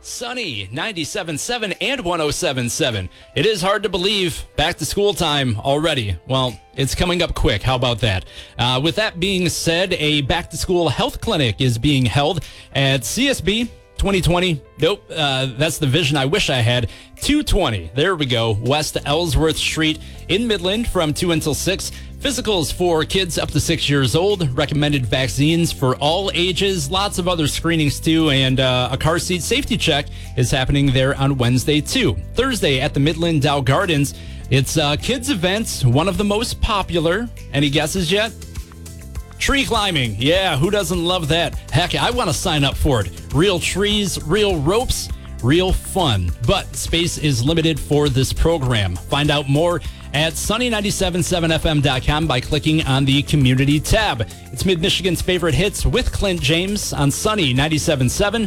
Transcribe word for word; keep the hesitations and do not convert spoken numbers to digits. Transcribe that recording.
Sunny ninety-seven point seven and one oh seven point seven. It is hard to believe back to school time already. Well, it's coming up quick. How about that? Uh, with that being said, a back to school health clinic is being held at C S B twenty twenty. Nope, uh, that's the vision I wish I had. two twenty. There we go. West Ellsworth Street in Midland from two until six. Physicals for kids up to six years old. Recommended vaccines for all ages. Lots of other screenings too. And uh, a car seat safety check is happening there on Wednesday too. Thursday at the Midland Dow Gardens. It's a kids event, one of the most popular. Any guesses yet? Tree climbing. Yeah, who doesn't love that? Heck, I want to sign up for it. Real trees, real ropes, real fun. But space is limited for this program. Find out more at sunny nine seven seven f m dot com by clicking on the community tab. It's Mid-Michigan's favorite hits with Clint James on Sunny ninety-seven point seven